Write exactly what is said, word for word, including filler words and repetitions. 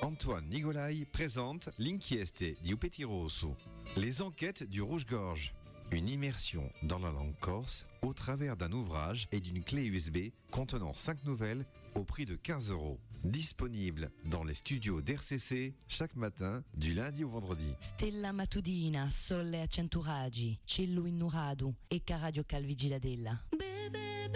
Antoine Nigolai présente L'inchieste di Petit Rosso, les enquêtes du Rouge-Gorge. Une immersion dans la langue corse au travers d'un ouvrage et d'une clé U S B contenant cinq nouvelles au prix de quinze euros. Disponible dans les studios d'R C C chaque matin du lundi au vendredi. Stella mattutina, sole a cento raggi, cielo innurado e ca Radio Calvigiladella.